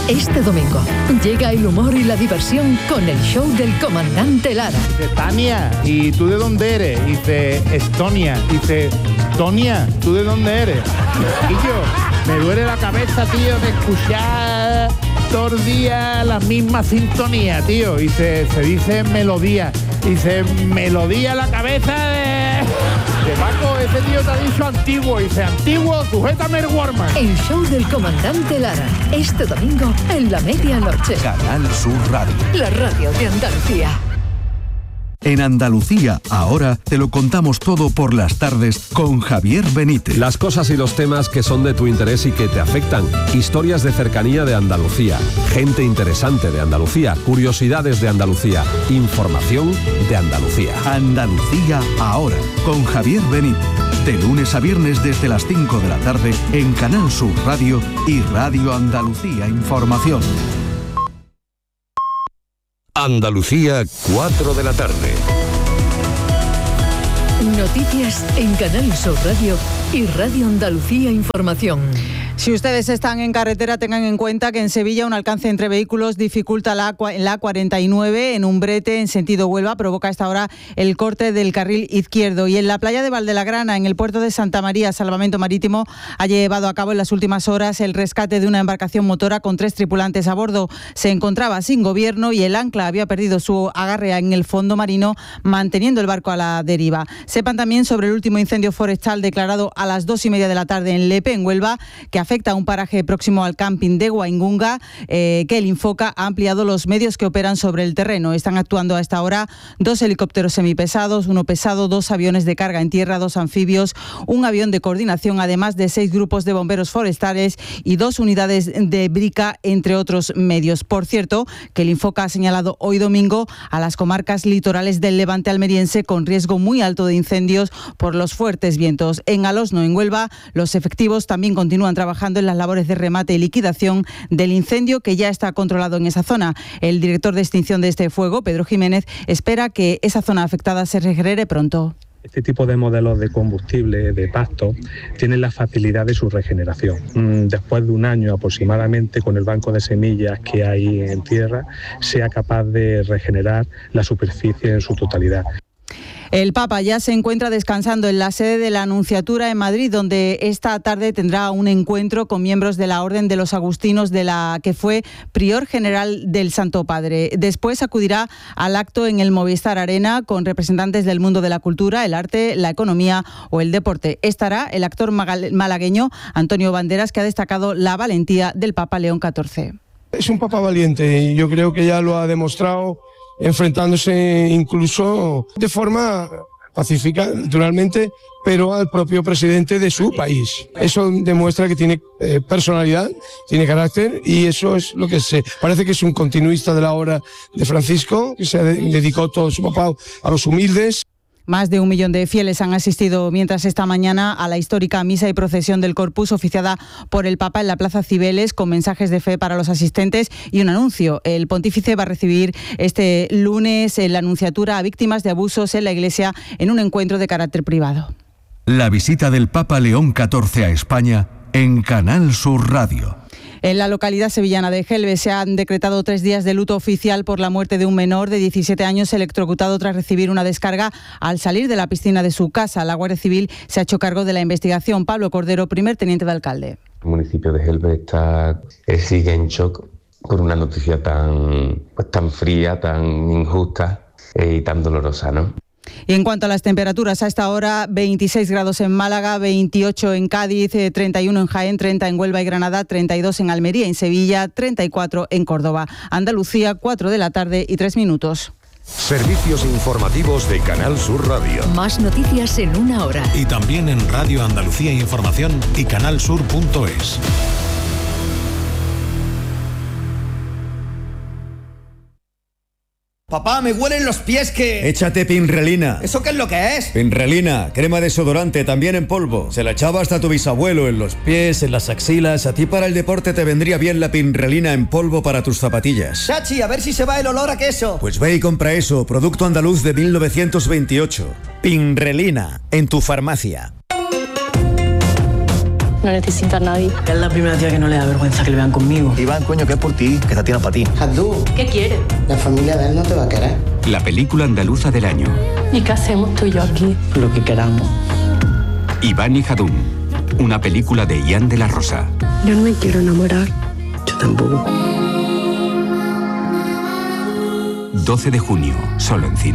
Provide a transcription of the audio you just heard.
Este domingo llega el humor y la diversión con el show del comandante Lara. Dice, Tania, ¿y tú de dónde eres? Dice, Estonia. Dice, Tonia, ¿tú de dónde eres? Y yo, me duele la cabeza, tío, de escuchar todos los días la misma sintonía, tío. Y se dice melodía. Dice, melodía en la cabeza de Paco. Ese tío te ha dicho antiguo. Dice, antiguo, sujétame el Warman. El show del comandante Lara. Este domingo en la medianoche. Canal Sur Radio. La radio de Andalucía. En Andalucía, ahora te lo contamos todo por las tardes con Javier Benítez. Las cosas y los temas que son de tu interés y que te afectan. Historias de cercanía de Andalucía. Gente interesante de Andalucía. Curiosidades de Andalucía. Información de Andalucía. Andalucía, ahora, con Javier Benítez. De lunes a viernes desde las 5 de la tarde en Canal Sur Radio y Radio Andalucía Información. Andalucía, 4 de la tarde. Noticias en Canal Sur Radio y Radio Andalucía Información. Si ustedes están en carretera, tengan en cuenta que en Sevilla un alcance entre vehículos dificulta la A49 en Umbrete, en sentido Huelva, provoca a esta hora el corte del carril izquierdo. Y en la playa de Valdelagrana, en el puerto de Santa María, Salvamento Marítimo ha llevado a cabo en las últimas horas el rescate de una embarcación motora con 3 tripulantes a bordo. Se encontraba sin gobierno y el ancla había perdido su agarre en el fondo marino, manteniendo el barco a la deriva. Sepan también sobre el último incendio forestal declarado a las 2:30 de la tarde en Lepe, en Huelva, que afecta a un paraje próximo al camping de Guaingunga, que el Infoca ha ampliado los medios que operan sobre el terreno. Están actuando a esta hora 2 helicópteros semipesados, 1 pesado, 2 aviones de carga en tierra, 2 anfibios, un avión de coordinación, además de 6 grupos de bomberos forestales y 2 unidades de brica, entre otros medios. Por cierto, que el Infoca ha señalado hoy domingo a las comarcas litorales del Levante almeriense con riesgo muy alto de incendios por los fuertes vientos. En Alosno, en Huelva, los efectivos también continúan trabajando en las labores de remate y liquidación del incendio que ya está controlado en esa zona. El director de extinción de este fuego, Pedro Jiménez, espera que esa zona afectada se regenere pronto. Este tipo de modelos de combustible, de pasto, tienen la facilidad de su regeneración. Después de un año aproximadamente, con el banco de semillas que hay en tierra, sea capaz de regenerar la superficie en su totalidad. El Papa ya se encuentra descansando en la sede de la Nunciatura en Madrid, donde esta tarde tendrá un encuentro con miembros de la Orden de los Agustinos, de la que fue prior general del Santo Padre. Después acudirá al acto en el Movistar Arena con representantes del mundo de la cultura, el arte, la economía o el deporte. Estará el actor malagueño Antonio Banderas, que ha destacado la valentía del Papa León XIV. Es un Papa valiente y yo creo que ya lo ha demostrado, enfrentándose incluso de forma pacífica, naturalmente, pero al propio presidente de su país. Eso demuestra que tiene personalidad, tiene carácter, y eso es lo que parece que es un continuista de la obra de Francisco, que se dedicó todo su papado a los humildes. Más de 1 millón de fieles han asistido mientras esta mañana a la histórica misa y procesión del Corpus oficiada por el Papa en la Plaza Cibeles, con mensajes de fe para los asistentes y un anuncio. El pontífice va a recibir este lunes la Nunciatura a víctimas de abusos en la Iglesia en un encuentro de carácter privado. La visita del Papa León XIV a España en Canal Sur Radio. En la localidad sevillana de Gelbe se han decretado 3 días de luto oficial por la muerte de un menor de 17 años electrocutado tras recibir una descarga al salir de la piscina de su casa. La Guardia Civil se ha hecho cargo de la investigación. Pablo Cordero, primer teniente de alcalde. El municipio de Gelbe sigue en shock por una noticia tan fría, tan injusta y tan dolorosa, ¿no? Y en cuanto a las temperaturas, a esta hora 26 grados en Málaga, 28 en Cádiz, 31 en Jaén, 30 en Huelva y Granada, 32 en Almería y en Sevilla, 34 en Córdoba. Andalucía, 4 de la tarde y 3 minutos. Servicios informativos de Canal Sur Radio. Más noticias en 1 hora. Y también en Radio Andalucía Información y canalsur.es. Papá, me huelen los pies que... Échate Pinrelina. ¿Eso qué es lo que es? Pinrelina, crema desodorante, también en polvo. Se la echaba hasta tu bisabuelo, en los pies, en las axilas. A ti para el deporte te vendría bien la Pinrelina en polvo para tus zapatillas. Chachi, a ver si se va el olor a queso. Pues ve y compra eso, producto andaluz de 1928. Pinrelina, en tu farmacia. no necesito a nadie. Es la primera tía que no le da vergüenza que le vean conmigo. Iván, coño, que es por ti, que esta tía no es para ti. Abdú, ¿Qué quieres? la familia de él no te va a querer. La película andaluza del año. ¿Y qué hacemos tú y yo aquí? Lo que queramos. Iván y Jadún, una película de Ian de la Rosa. Yo no me quiero enamorar. Yo tampoco. 12 de junio, solo en cine.